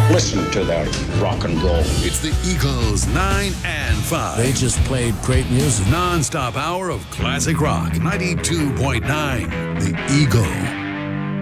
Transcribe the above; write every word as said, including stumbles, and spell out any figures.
Listen to that rock and roll. It's the Eagles nine and five. They just played great music. Non-stop hour of classic rock. ninety-two point nine. The Eagle.